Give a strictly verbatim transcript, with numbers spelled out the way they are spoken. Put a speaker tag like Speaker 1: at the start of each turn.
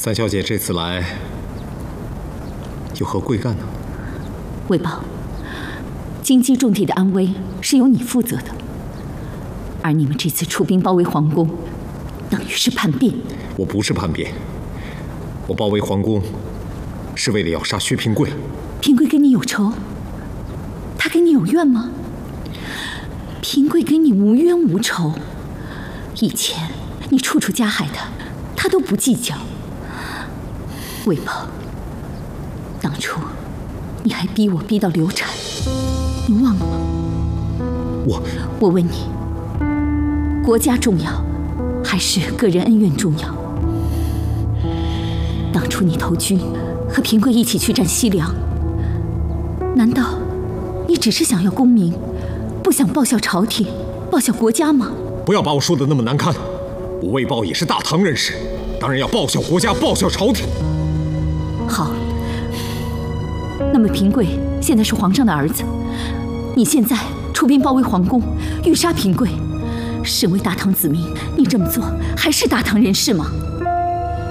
Speaker 1: 三小姐这次来有何贵干呢？
Speaker 2: 魏豹，京畿重地的安危是由你负责的，而你们这次出兵包围皇宫，等于是叛变。
Speaker 1: 我不是叛变，我包围皇宫是为了要杀薛平贵。
Speaker 2: 平贵跟你有仇？他跟你有怨吗？平贵跟你无冤无仇，以前你处处加害他，他都不计较。魏豹，当初你还逼我逼到流产，你忘了吗？
Speaker 1: 我
Speaker 2: 我问你，国家重要，还是个人恩怨重要？当初你投军，和平贵一起去战西凉，难道你只是想要功名，不想报效朝廷，报效国家吗？
Speaker 1: 不要把我说的那么难堪，我魏豹也是大唐人士，当然要报效国家，报效朝廷。
Speaker 2: 好，那么平贵现在是皇上的儿子，你现在出兵包围皇宫，欲杀平贵，身为大唐子民，你这么做还是大唐人士吗？